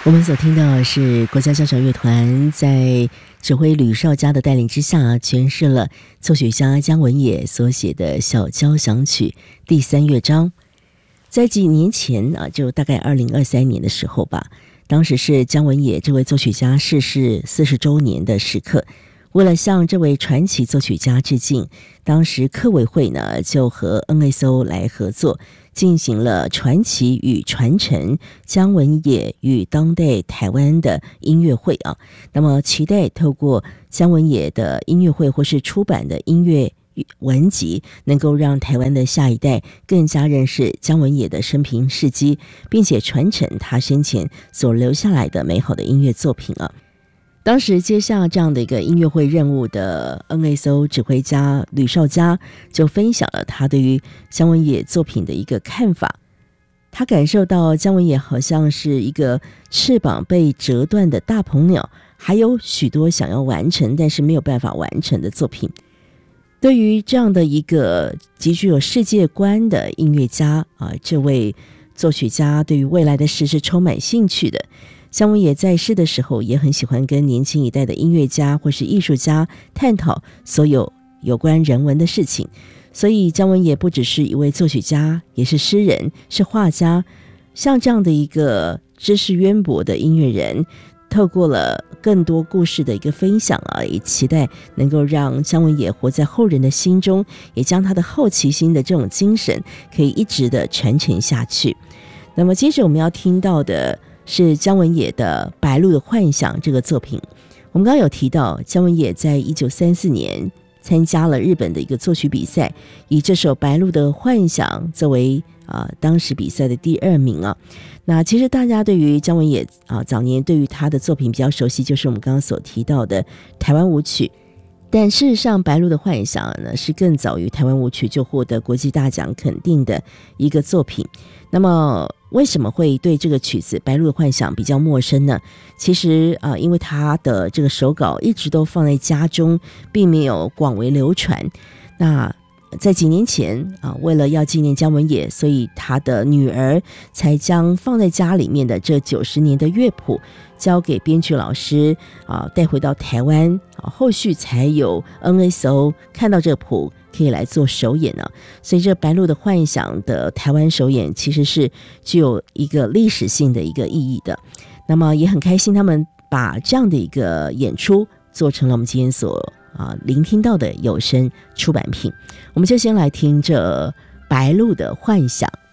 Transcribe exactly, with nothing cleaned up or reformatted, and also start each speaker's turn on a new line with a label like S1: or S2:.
S1: 我们所听到的是国家交响乐团在指挥吕绍嘉的带领之下诠释了作曲家姜文也所写的小交响曲第三乐章。在几年前啊，就大概二零二三年的时候吧，当时是姜文也这位作曲家逝世四十周年的时刻。为了向这位传奇作曲家致敬，当时科委会呢就和 N S O 来合作，进行了传奇与传承姜文也与当代台湾的音乐会啊。那么期待透过姜文也的音乐会或是出版的音乐文集，能够让台湾的下一代更加认识姜文也的生平事迹，并且传承他生前所留下来的美好的音乐作品啊。当时接下这样的一个音乐会任务的 N S O 指挥家吕绍嘉就分享了他对于姜文也作品的一个看法。他感受到姜文也好像是一个翅膀被折断的大鹏鸟，还有许多想要完成但是没有办法完成的作品。对于这样的一个极具有世界观的音乐家啊，这位作曲家对于未来的事是充满兴趣的。姜文也在世的时候也很喜欢跟年轻一代的音乐家或是艺术家探讨所有有关人文的事情，所以姜文也不只是一位作曲家，也是诗人，是画家。像这样的一个知识渊博的音乐人，透过了更多故事的一个分享啊，也期待能够让姜文也活在后人的心中，也将他的好奇心的这种精神可以一直的传承下去。那么接着我们要听到的是姜文也的《白鹭的幻想》这个作品。我们刚刚有提到，姜文也在一九三四年参加了日本的一个作曲比赛，以这首《白鹭的幻想》作为啊、呃、当时比赛的第二名啊。那其实大家对于姜文也啊早年对于他的作品比较熟悉，就是我们刚刚所提到的台湾舞曲。但事实上，《白鹭的幻想》呢是更早于台湾舞曲就获得国际大奖肯定的一个作品。那么为什么会对这个曲子《白鹭的幻想》比较陌生呢？其实啊、呃，因为他的这个手稿一直都放在家中，并没有广为流传。那在几年前啊，为了要纪念姜文也，所以他的女儿才将放在家里面的这九十年的乐谱交给编曲老师啊，带回到台湾啊，后续才有 N S O 看到这谱可以来做首演呢、啊。所以这《白鹭的幻想》的台湾首演其实是具有一个历史性的一个意义的。那么也很开心，他们把这样的一个演出做成了我们今天所啊聆听到的有声出版品。我们就先来听这《白鹭的幻想》。